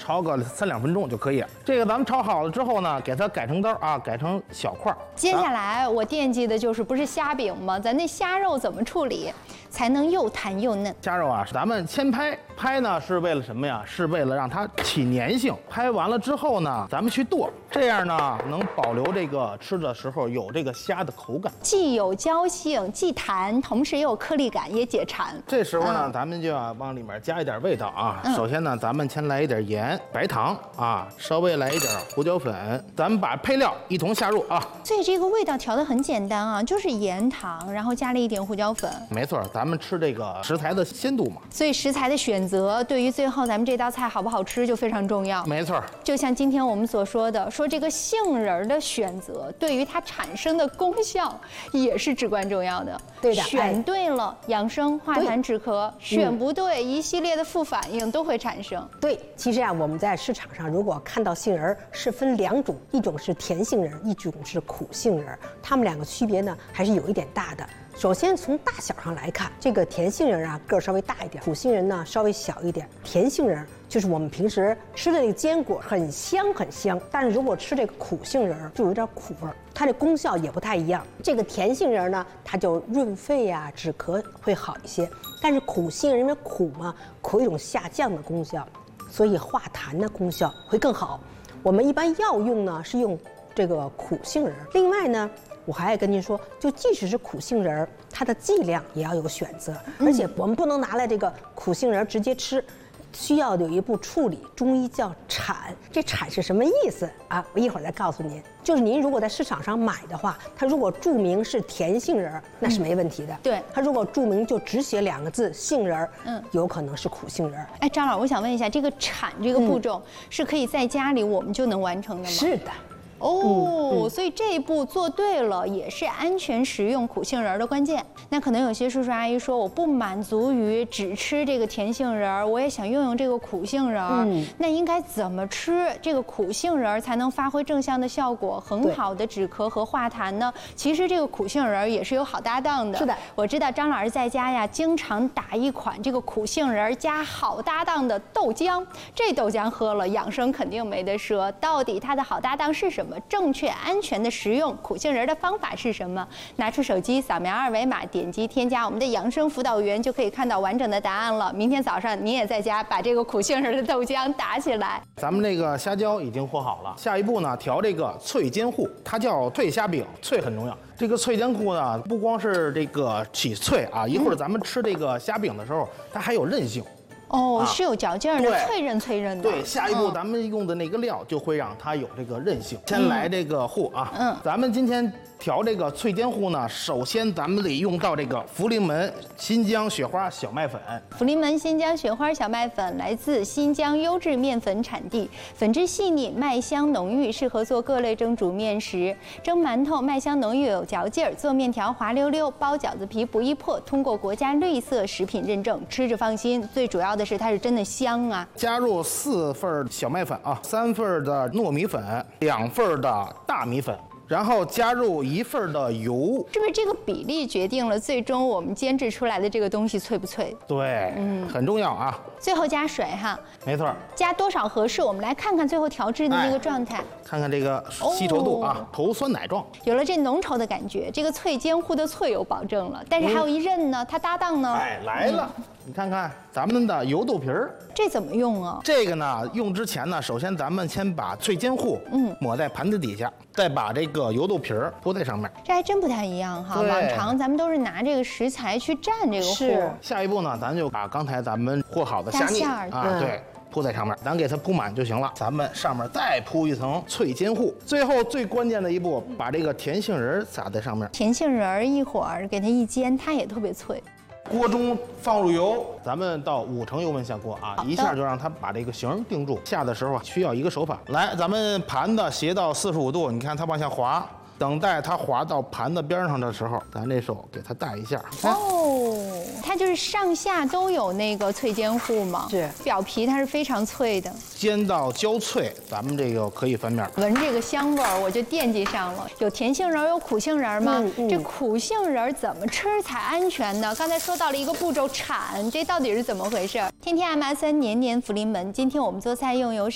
炒个3-2分钟就可以。这个咱们炒好了之后呢，给它改成刀啊，改成小块。 接下来我惦记的就是不是虾饼吗？咱那虾肉怎么处理才能又弹又嫩？ 虾肉啊，咱们先拍呢是为了什么呀？是为了让它起粘性。拍完了之后呢，咱们去剁，这样呢能保留这个吃的时候有这个虾的口感， 既有胶性，既弹，同时也有颗粒感，也解馋。 这时候呢，咱们就要往里面加一点味道啊。首先呢，咱们先来一点盐、白糖啊，稍微来一点胡椒粉，咱们把配料一同下入啊。 所以这个味道调得很简单啊，就是盐、糖，然后加了一点胡椒粉。 没错，咱们吃这个食材的鲜度嘛。 所以食材的选择对于最后咱们这道菜好不好吃就非常重要。 没错， 就像今天我们所说的，说这个杏仁的选择对于它产生的功效也是至关重要的。 对的， 选对了养生、化痰止咳；选不对，一系列的副反应都会产生。 对，其实啊，我们在市场上如果看到杏仁是分2种，一种是甜杏仁，一种是苦杏仁，它们2个区别呢还是有一点大的。首先从大小上来看，这个甜杏仁啊个儿稍微大一点，苦杏仁呢稍微小一点。甜杏仁就是我们平时吃的这个坚果，很香很香，但是如果吃这个苦杏仁就有点苦味儿，它的功效也不太一样。这个甜杏仁呢，它就润肺呀、止咳会好一些，但是苦杏仁因为苦嘛，苦有一种下降的功效，所以化痰的功效会更好。我们一般药用呢是用这个苦杏仁。另外呢，我还要跟您说，就即使是苦杏仁，它的剂量也要有个选择，而且我们不能拿来这个苦杏仁直接吃，需要有一步处理，中医叫产。这产是什么意思啊？我一会儿再告诉您。就是您如果在市场上买的话，它如果注明是甜杏仁，那是没问题的。 对， 它如果注明就只写2个字杏仁，有可能是苦杏仁。 哎，张老师，我想问一下，这个产这个步骤是可以在家里我们就能完成的吗？ 是的。 所以这一步做对了，也是安全食用苦杏仁的关键。那可能有些叔叔阿姨说，我不满足于只吃这个甜杏仁，我也想用这个苦杏仁。那应该怎么吃这个苦杏仁才能发挥正向的效果，很好的止咳和化痰呢？其实这个苦杏仁也是有好搭档的。 是的， 我知道张老师在家呀，经常打一款这个苦杏仁加好搭档的豆浆。这豆浆喝了养生肯定没得说。到底它的好搭档是什么？正确安全的食用苦杏仁的方法是什么？拿出手机扫描2维码，点击添加我们的养生辅导员，就可以看到完整的答案了。明天早上你也在家把这个苦杏仁的豆浆打起来。 咱们这个虾胶已经和好了，下一步呢调这个脆煎糊，它叫脆虾饼，脆很重要。这个脆煎糊呢，不光是这个起脆啊，一会儿咱们吃这个虾饼的时候，它还有韧性。 是有嚼劲的，脆韧的。 对，下一步咱们用的那个料就会让它有这个韧性。先来这个糊啊，咱们今天调这个脆煎糊呢，首先咱们得用到这个福临门新疆雪花小麦粉。 福临门新疆雪花小麦粉来自新疆优质面粉产地，粉质细腻，麦香浓郁，适合做各类蒸煮面食。蒸馒头麦香浓郁有嚼劲儿，做面条滑溜溜，包饺子皮不易破，通过国家绿色食品认证，吃着放心。最主要的是它是真的香啊！ 加入4份小麦粉啊，3份的糯米粉，2份的大米粉。然后加入1份的油， 是不是这个比例决定了最终我们煎制出来的这个东西脆不脆？ 对，很重要啊。 最后加水哈， 没错。 加多少合适？我们来看看最后调制的那个状态， 看看这个稀稠度啊，稠酸奶状。 有了这浓稠的感觉，这个脆煎糊的脆有保证了。但是还有一韧呢，它搭档呢？ 哎，来了。你看看咱们的油豆皮儿， 这怎么用啊？ 这个呢，用之前呢，首先咱们先把脆煎糊抹在盘子底下，再把这个油豆皮儿铺在上面。 这还真不太一样哈，往常咱们都是拿这个食材去蘸这个糊。 是。 下一步呢，咱就把刚才咱们和好的虾泥啊，对，铺在上面，咱给它铺满就行了。咱们上面再铺一层脆煎糊，最后最关键的一步，把这个甜杏仁撒在上面。 甜杏仁一会儿给它一煎，它也特别脆。 锅中放入油，咱们到5成油温下锅啊，一下就让它把这个形定住。下的时候需要一个手法，来，咱们盘子斜到45度，你看它往下滑，等待它滑到盘子边上的时候，咱这手给它带一下。 它就是上下都有那个脆煎糊嘛， 是表皮它是非常脆的， 煎到焦脆，咱们这个可以翻面。 闻这个香味儿，我就惦记上了。有甜杏仁，有苦杏仁吗？这苦杏仁怎么吃才安全呢？刚才说到了一个步骤产，这到底是怎么回事？天天爱麻酸，年年福临门。今天我们做菜用油是